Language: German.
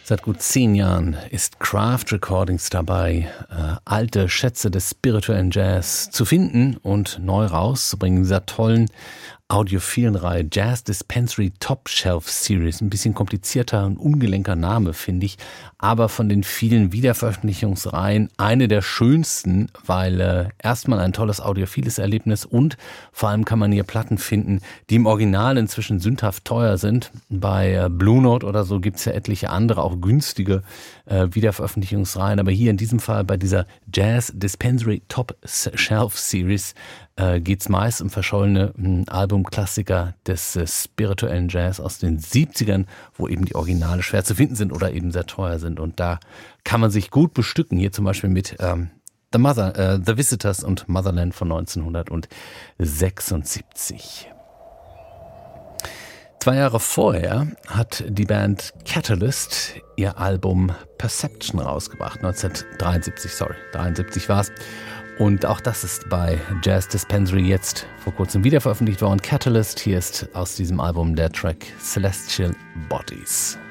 Seit gut 10 Jahren ist Craft Recordings dabei, alte Schätze des spirituellen Jazz zu finden und neu rauszubringen. In dieser tollen audiophilen Reihe Jazz Dispensary Top Shelf Series. Ein bisschen komplizierter und ungelenker Name, finde ich, aber von den vielen Wiederveröffentlichungsreihen eine der schönsten, weil erstmal ein tolles audiophiles Erlebnis und vor allem kann man hier Platten finden, die im Original inzwischen sündhaft teuer sind. Bei Blue Note oder so gibt es ja etliche andere, auch günstige Wiederveröffentlichungsreihen, aber hier in diesem Fall bei dieser Jazz Dispensary Top Shelf Series geht's meist um verschollene Albumklassiker des spirituellen Jazz aus den 70ern, wo eben die Originale schwer zu finden sind oder eben sehr teuer sind. Und da kann man sich gut bestücken. Hier zum Beispiel mit The Visitors und Motherland von 1976. 2 Jahre vorher hat die Band Catalyst ihr Album Perception rausgebracht. 1973 war es. Und auch das ist bei Jazz Dispensary jetzt vor kurzem wieder veröffentlicht worden. Catalyst, hier ist aus diesem Album der Track Celestial Bodies.